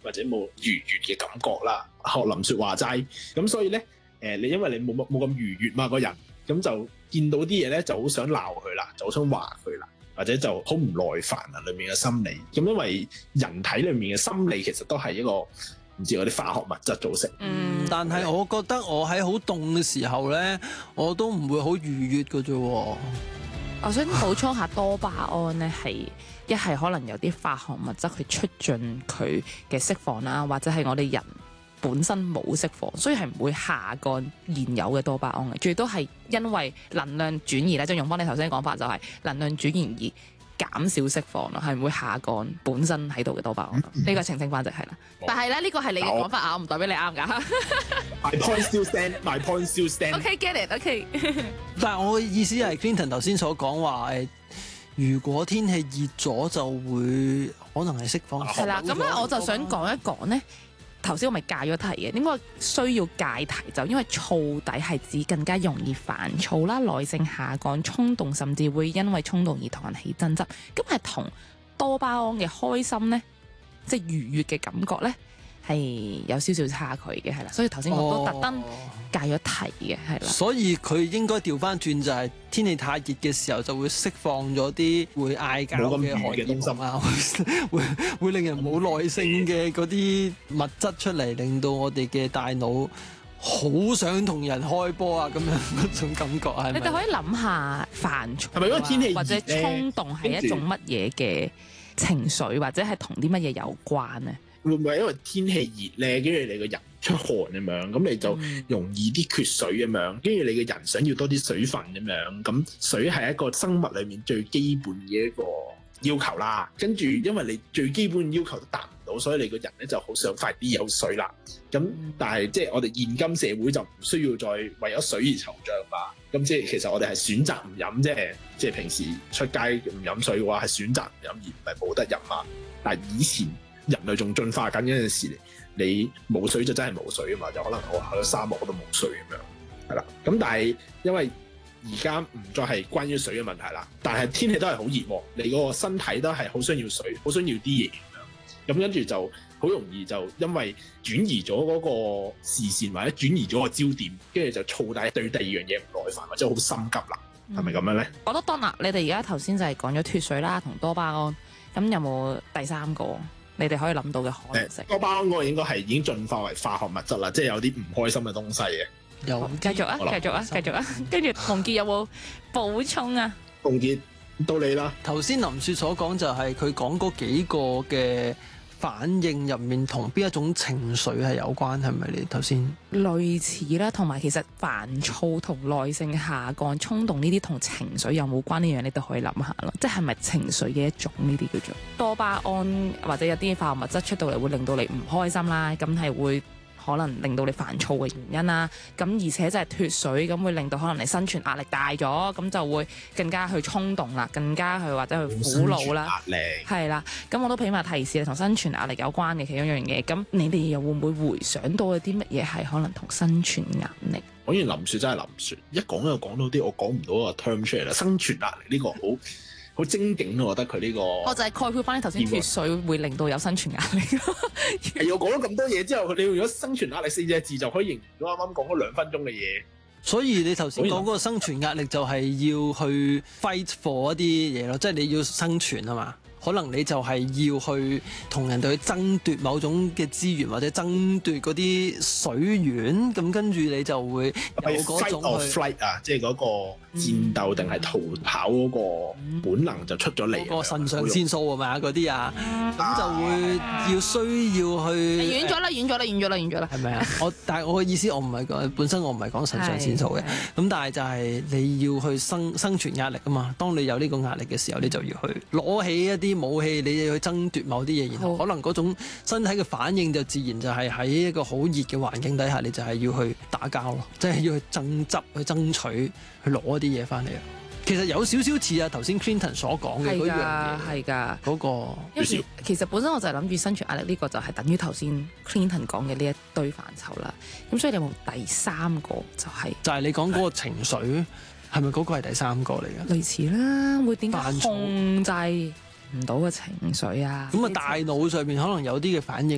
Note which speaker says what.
Speaker 1: 或者冇愉悅嘅感覺啦。學林雪話齋，咁所以咧你因為你冇咁愉悅嘛個人，咁就見到啲嘢咧就好想鬧佢啦，就好想話佢啦，或者就好唔耐煩啊裏面嘅心理。咁因為人體裏面嘅心理其實都係一個唔知嗰啲化學物質組成。
Speaker 2: 但係我覺得我喺好凍嘅時候咧，我都唔會好愉悅嘅啫。
Speaker 3: 我想補充下多巴胺咧，一係可能有啲化學物質去促進佢嘅釋放啦，或者係我哋人本身冇釋放，所以係唔會下降現有嘅多巴胺嘅。最多係因為能量轉移咧，即係用翻你頭先講法，就係能量轉移而減少釋放咯，係唔會下降本身喺度嘅多巴胺。呢個澄清翻就係啦。但係咧，呢個係你嘅講法啊，唔代表你啱㗎。
Speaker 1: My point still stand. My point still stand.
Speaker 3: OK, get it. OK
Speaker 2: 但係我嘅意思係 Clinton 頭先所講話如果天氣熱咗就會可能係釋放。
Speaker 3: 係啦，咁咧我就想講一講咧。頭先我咪戒咗題嘅，點解需要戒題？就因為燥底係指更加容易煩躁啦、耐性下降、衝動，甚至會因為衝動而同人起爭執。咁係同多巴胺嘅開心咧，即係愉悅嘅感覺咧，係有少少差距嘅，係啦。所以頭先我都特登戒咗題嘅，係啦。
Speaker 2: 所以佢應該調翻轉，就係天氣太熱嘅時候就會釋放咗啲會嗌交嘅荷爾蒙啊，會令人冇耐性嘅嗰啲物質出嚟，令到我哋嘅大腦好想同人開波啊咁樣嗰種感覺係咪？
Speaker 3: 你哋可以諗下煩躁
Speaker 1: 係咪因為天氣熱
Speaker 3: 或者衝動係一種乜嘢嘅情緒，或者係同啲乜嘢有關呢？
Speaker 1: 會唔會因為天氣熱咧，跟住你個人出汗咁樣，咁你就容易啲缺水咁樣，跟住你個人想要多啲水分咁樣，咁水係一個生物裡面最基本嘅一個要求啦。跟住因為你最基本要求都達唔到，所以你個人咧就好想快啲有水啦。咁但係即係我哋現今社會就唔需要再為咗水而惆悵啦。咁即係其實我哋係選擇唔飲啫，即係平時出街唔飲水嘅話係選擇唔飲而唔係冇得飲啊。但係以前人類仲進化緊嗰陣時，你冇水就真係冇水啊嘛，就可能我喺沙漠度冇水咁樣，係啦。咁但係因為而家唔再係關於水嘅問題啦，但係天氣都係好熱，你嗰個身體都係好想要水，好想要啲嘢咁樣，咁跟住就好容易就因為轉移咗嗰個視線或者轉移咗個焦點，跟住就燥底對第二樣嘢唔耐煩或者好心急啦，係咪咁樣咧？
Speaker 3: 我都得啦，你哋而家頭先就係講咗脫水啦同多巴胺，咁有冇第三個？你哋可以諗到嘅可能性。多
Speaker 1: 巴胺嗰個應該係已經進化為化學物質啦，即係有啲唔開心嘅東西嘅。
Speaker 2: 有
Speaker 3: 繼續啊，繼續啊，繼續啊，跟住洪傑有冇補充啊？
Speaker 1: 洪傑到你啦。
Speaker 2: 頭先林雪所講就係佢講嗰幾個嘅反應入面同邊一種情緒係有關，係咪你頭先？
Speaker 3: 類似啦，同埋其實煩躁同耐性下降、衝動呢啲同情緒有冇關呢樣，你都可以諗下咯。即係咪情緒嘅一種呢啲叫做多巴胺，或者有啲化學物質出到嚟會令到你唔開心啦，咁係會可能令到你煩躁嘅原因啦。咁而且就係脫水，咁會令到可能你生存壓力大咗，咁就會更加去衝動啦，更加去或者去苦惱啦。
Speaker 1: 壓力
Speaker 3: 係啦，咁我都起碼提示你同生存壓力有關嘅其中一樣嘢。咁你哋又會唔會回想到一啲乜嘢係可能同生存壓力？
Speaker 1: 講完林雪真係林雪，一講就講到啲我講唔到個 term 出嚟啦。生存壓力呢個好精警咯，我覺得佢呢個。
Speaker 3: 我就係概括翻你頭先脫水會令到有生存壓力。
Speaker 1: 係我講咗咁多嘢之後，你用咗生存壓力4隻字就可以形容到啱啱講嗰2分鐘嘅嘢。
Speaker 2: 所以你頭先講嗰個生存壓力就係要去 fight for 一啲嘢咯，即係你要生存啊嘛。可能你就係要去同人哋去爭奪某種嘅資源，或者爭奪嗰啲水源，咁跟住你就會有嗰種
Speaker 1: fight or flight 啊，即係嗰個戰鬥定係逃跑嗰個本能就出咗嚟。
Speaker 2: 個腎上腺素係咪啊？嗰啲啊，咁就會要需要去。
Speaker 3: 遠咗啦，遠咗啦，遠咗啦，遠咗啦。
Speaker 2: 係咪啊？但係我嘅意思，我唔係講本身，我唔係講腎上腺素嘅。咁但係就係你要去生存壓力啊嘛。當你有呢個壓力嘅時候，你就要去攞起一啲武器，你要去爭奪某啲嘢，然後可能嗰種身體嘅反應就自然就係喺一個好熱嘅環境底下，你就係要去打交咯，即係要去爭執、去爭取、去攞一啲嘢翻嚟。其實有少少似啊頭先 Clinton 所講嘅嗰樣嘢，
Speaker 3: 係㗎，
Speaker 2: 嗰個。
Speaker 3: 其實本身我就係諗住生存壓力呢個就係等於頭先 Clinton 講嘅呢一堆範疇啦。咁所以你有冇第三個就係
Speaker 2: 你講嗰個情緒，係咪嗰個係第三個嚟嘅？
Speaker 3: 類似啦，會點解控制唔到嘅情緒啊？
Speaker 2: 咁啊，大腦上面可能有啲嘅反應